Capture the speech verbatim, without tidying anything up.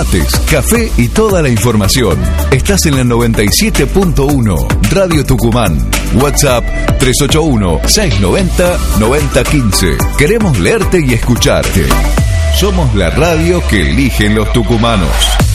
Café y toda la información. Estás en la noventa y siete punto uno Radio Tucumán. WhatsApp tres ocho uno, seis nueve cero, nueve cero uno cinco. Queremos leerte y escucharte. Somos la radio que eligen los tucumanos.